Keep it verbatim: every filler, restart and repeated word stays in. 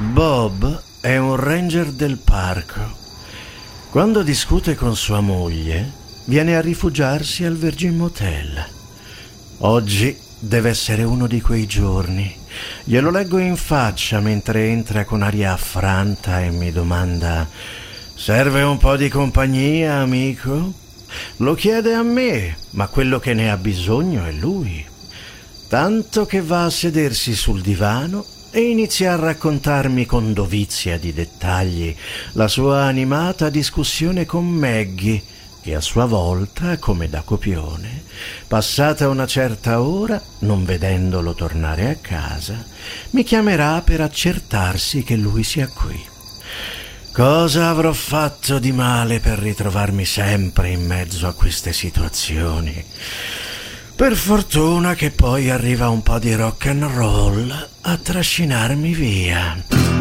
Bob è un ranger del parco. Quando discute con sua moglie, viene a rifugiarsi al Virgin Motel. Oggi deve essere uno di quei giorni. Glielo leggo in faccia mentre entra con aria affranta e mi domanda: «Serve un po' di compagnia, amico?» Lo chiede a me, ma quello che ne ha bisogno è lui. Tanto che va a sedersi sul divano e inizia a raccontarmi con dovizia di dettagli la sua animata discussione con Maggie, che a sua volta, come da copione, passata una certa ora, non vedendolo tornare a casa, mi chiamerà per accertarsi che lui sia qui. Cosa avrò fatto di male per ritrovarmi sempre in mezzo a queste situazioni? Per fortuna che poi arriva un po' di rock and roll a trascinarmi via.